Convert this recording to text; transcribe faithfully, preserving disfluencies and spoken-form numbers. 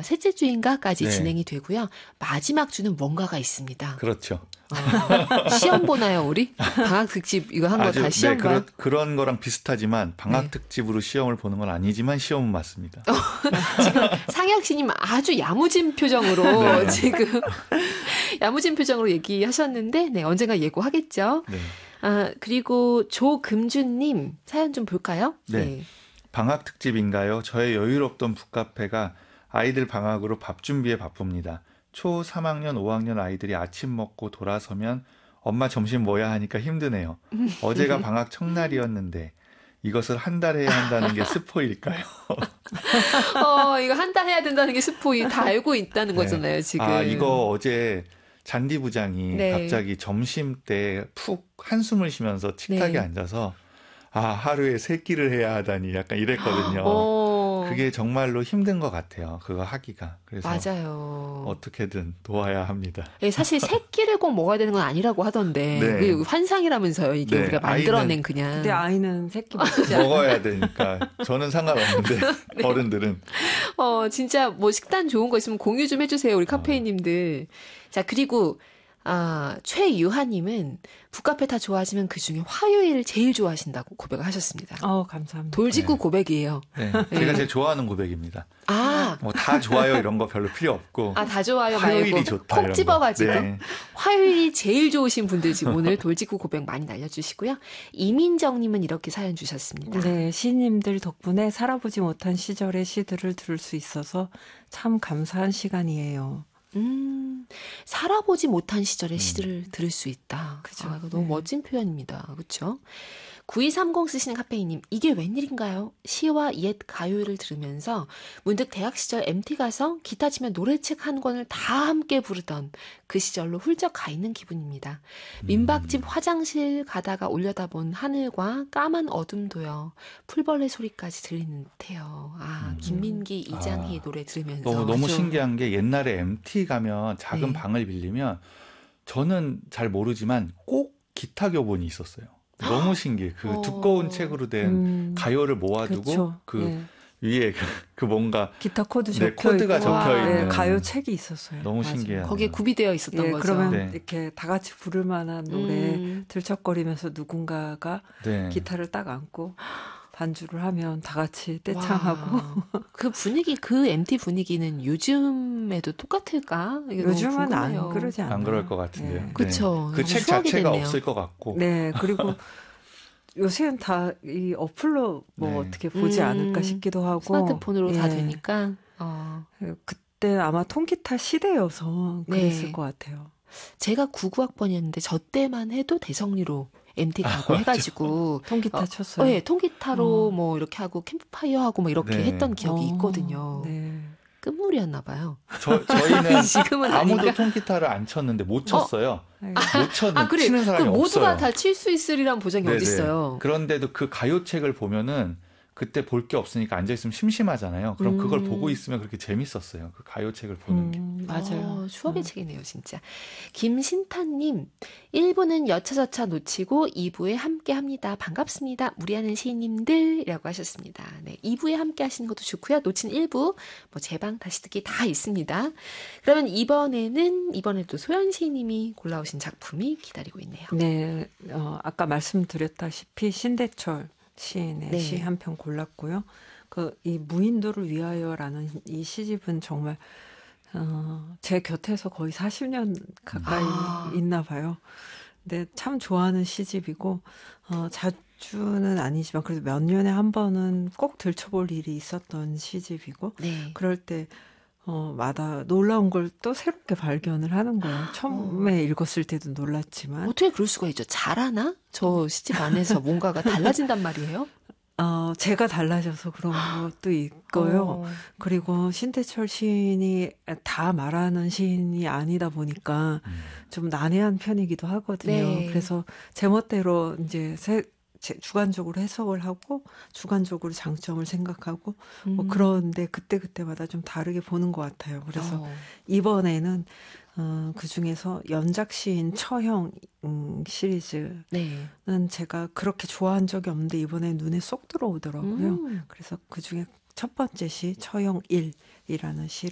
셋째 주인가까지 네. 진행이 되고요. 마지막 주는 뭔가가 있습니다. 그렇죠. 어, 시험 보나요, 우리? 방학 특집 이거 한 거 다 시험 네, 봐요? 그런, 그런 거랑 비슷하지만 방학 네. 특집으로 시험을 보는 건 아니지만 시험은 맞습니다. 어, 지금 상혁 씨님 아주 야무진 표정으로 네. 지금 야무진 표정으로 얘기하셨는데 네, 언젠가 예고하겠죠. 네. 아, 그리고 조금준님 사연 좀 볼까요? 네. 네. 방학 특집인가요? 저의 여유롭던 북카페가 아이들 방학으로 밥 준비에 바쁩니다. 초 삼 학년, 오 학년 아이들이 아침 먹고 돌아서면 엄마 점심 뭐야 하니까 힘드네요. 어제가 방학 첫날이었는데 이것을 한 달 해야 한다는 게 스포일까요? 어, 이거 한 달 해야 된다는 게 스포이 다 알고 있다는 네. 거잖아요, 지금. 아, 이거 어제 잔디 부장이 네. 갑자기 점심 때 푹 한숨을 쉬면서 식탁에 네. 앉아서 아, 하루에 세 끼를 해야 하다니 약간 이랬거든요. 어, 그게 정말로 힘든 것 같아요. 그거 하기가. 그래서 맞아요. 어떻게든 도와야 합니다. 예, 사실 새끼를 꼭 먹어야 되는 건 아니라고 하던데 네. 그게 환상이라면서요. 이게 네, 우리가 만들어낸 그냥. 근데 아이는 새끼 먹지 않아요. 먹어야 되니까 저는 상관없는데 네. 어른들은 어, 진짜 뭐 식단 좋은 거 있으면 공유 좀 해주세요. 우리 카페인님들. 자, 그리고 아, 최유하님은 북카페 다 좋아하시면 그중에 화요일을 제일 좋아하신다고 고백을 하셨습니다. 어, 감사합니다. 돌직구 네. 고백이에요. 네, 네. 제가 제일 좋아하는 고백입니다. 아, 뭐 다 좋아요 이런 거 별로 필요 없고 아, 다 좋아요 화요일이 말고 좋다 콕 이런 거. 집어가지고 네. 화요일이 제일 좋으신 분들 지금 오늘 돌직구 고백 많이 날려주시고요. 이민정님은 이렇게 사연 주셨습니다. 네, 시님들 덕분에 살아보지 못한 시절의 시들을 들을 수 있어서 참 감사한 시간이에요. 음, 살아보지 못한 시절의 음. 시들을 들을 수 있다. 그죠. 아, 이거 너무 네. 멋진 표현입니다. 그렇죠? 구이삼공 쓰시는 카페이님, 이게 웬일인가요? 시와 옛 가요를 들으면서 문득 대학 시절 엠티 가서 기타 치며 노래책 한 권을 다 함께 부르던 그 시절로 훌쩍 가 있는 기분입니다. 민박집 화장실 가다가 올려다본 하늘과 까만 어둠도요. 풀벌레 소리까지 들리는 듯해요. 아, 음. 김민기, 이장희 아. 노래 들으면서. 너무 너무 맞아. 신기한 게 옛날에 엠티 가면 작은 네. 방을 빌리면 저는 잘 모르지만 꼭 기타 교본이 있었어요. 너무 신기해. 그 어. 두꺼운 책으로 된 음, 가요를 모아두고 그렇죠. 그 예. 위에 그, 그 뭔가 기타 코드 네, 적혀 코드가 있고, 적혀 예, 있는. 가요 책이 있었어요. 너무 맞아요. 신기해요. 거기에 구비되어 있었던 예, 거죠. 그러면 네. 이렇게 다 같이 부를 만한 노래 음. 들썩거리면서 누군가가 네. 기타를 딱 안고 반주를 하면 다 같이 떼창하고. 와, 그 분위기, 그 엠티 분위기는 요즘에도 똑같을까? 이게 너무 요즘은 궁금해요. 안 그러지 않나요? 안 그럴 것 같은데요. 예. 네. 그쵸. 그 책 추억이 자체가 됐네요. 없을 것 같고. 네, 그리고 요새는 다 이 어플로 뭐 네. 어떻게 보지 음, 않을까 싶기도 하고. 스마트폰으로 다 예. 되니까. 어. 그때 아마 통기타 시대여서 그랬을 네. 것 같아요. 제가 구십구 학번이었는데 저 때만 해도 대성리로 엠티 가고 아, 해가지고 통기타 어, 쳤어요. 어, 예, 통기타로 어. 뭐 이렇게 하고 캠프파이어 하고 뭐 이렇게 네. 했던 기억이 어, 있거든요. 네. 끝물이었나 봐요. 저, 저희는 지금은 아무도 아닌가? 통기타를 안 쳤는데 못 쳤어요. 네. 못 쳤는 아, 그래. 치는 그 사람이 모두가 없어요. 다 칠 수 있으리란 보장이 네네. 어딨어요. 그런데도 그 가요책을 보면은 그때 볼 게 없으니까 앉아있으면 심심하잖아요. 그럼 음. 그걸 보고 있으면 그렇게 재밌었어요. 그 가요책을 보는 게. 음, 맞아요. 어, 추억의 음. 책이네요, 진짜. 김신타님, 일 부는 여차저차 놓치고 이 부에 함께 합니다. 반갑습니다. 무리하는 시인님들이라고 하셨습니다. 네, 이 부에 함께 하시는 것도 좋고요. 놓친 일 부, 뭐 재방 다시 듣기 다 있습니다. 그러면 이번에는, 이번에도 소연 시인님이 골라오신 작품이 기다리고 있네요. 네, 어, 아까 말씀드렸다시피 신대철 시인의 네. 시 한 편 골랐고요. 그 이 무인도를 위하여라는 이 시집은 정말 어, 제 곁에서 거의 사십 년 가까이 아. 있나 봐요. 근데 참 좋아하는 시집이고 어, 자주는 아니지만 그래도 몇 년에 한 번은 꼭 들춰볼 일이 있었던 시집이고 네. 그럴 때 어, 마다 놀라운 걸 또 새롭게 발견을 하는 거예요. 처음에 읽었을 때도 놀랐지만. 어떻게 그럴 수가 있죠? 잘하나? 저 시집 안에서 뭔가가 달라진단 말이에요? 어, 제가 달라져서 그런 것도 있고요. 어. 그리고 신대철 시인이 다 말하는 시인이 아니다 보니까 음. 좀 난해한 편이기도 하거든요. 네. 그래서 제멋대로 이제 세, 제, 주관적으로 해석을 하고 주관적으로 장점을 생각하고 뭐 음. 그런데 그때그때마다 좀 다르게 보는 것 같아요. 그래서 어. 이번에는 어, 그중에서 연작 시인 처형 음, 시리즈는 네. 제가 그렇게 좋아한 적이 없는데 이번에 눈에 쏙 들어오더라고요. 음. 그래서 그중에 첫 번째 시 처형 일이라는 시를